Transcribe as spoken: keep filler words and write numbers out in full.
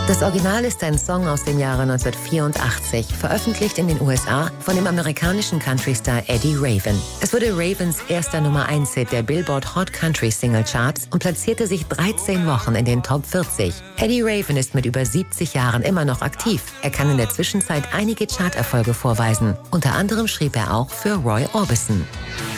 Das Original ist ein Song aus dem Jahre neunzehnhundertvierundachtzig, veröffentlicht in den U S A von dem amerikanischen Country-Star Eddie Raven. Es wurde Ravens erster Nummer eins Hit der Billboard Hot Country Single Charts und platzierte sich dreizehn Wochen in den Top vierzig. Eddie Raven ist mit über siebzig Jahren immer noch aktiv. Er kann in der Zwischenzeit einige Charterfolge vorweisen. Unter anderem schrieb er auch für Roy Orbison.